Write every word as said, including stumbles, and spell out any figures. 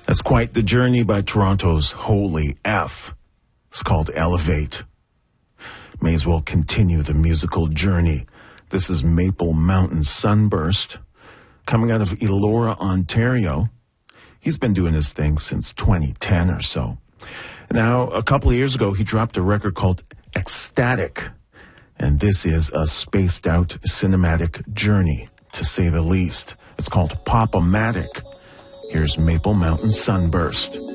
That's quite the journey by Toronto's Holy F. It's called Elevate. May as well continue the musical journey. This is Maple Mountain Sunburst, coming out of Elora, Ontario. He's been doing his thing since twenty ten or so. Now, a couple of years ago, he dropped a record called Ecstatic, and this is a spaced-out cinematic journey, to say the least. It's called Pop-O-Matic. Here's Maple Mountain Sunburst.